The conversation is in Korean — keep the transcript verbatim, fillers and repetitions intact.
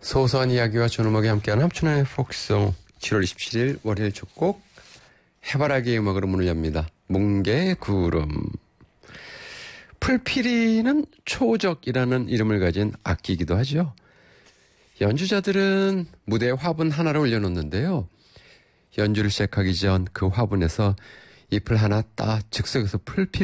소소한 이야기와 전음악이 함께하는 함춘의 포크송 칠월 이십칠일 월요일 첫 곡 해바라기의 음악으로 문을 엽니다. 뭉게구름. 풀피리는 초적이라는 이름을 가진 악기이기도 하죠. 연주자들은 무대에 화분 하나를 올려놓는데요. 연주를 시작하기 전 그 화분에서 잎을 하나 따 즉석에서 풀피리